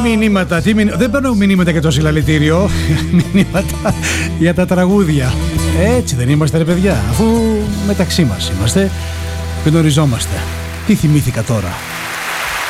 μηνύματα, δεν παίρνω μηνύματα για το συλλαλητήριο. Μηνύματα για τα τραγούδια. Έτσι δεν είμαστε ρε παιδιά? Αφού μεταξύ μας είμαστε, γνωριζόμαστε. Τι θυμήθηκα τώρα?